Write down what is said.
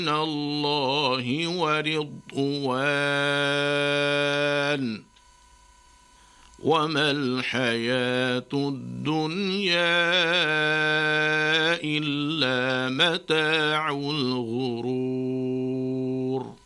الله ورضوان وما الحياة الدنيا إلا متاع الغرور.